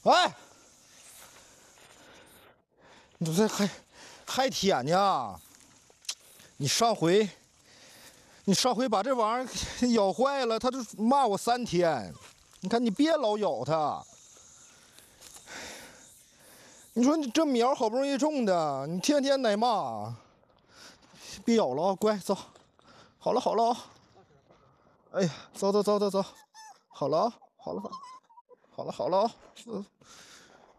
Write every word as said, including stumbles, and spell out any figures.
哎，你这还还舔呢？你上回，你上回把这玩意儿咬坏了，他就骂我三天。你看，你别老咬它。你说你这苗好不容易种的，你天天挨骂。别咬了啊，乖，走。好了好了啊。哎呀，走走走走走，好了啊，好了好了好了好了啊。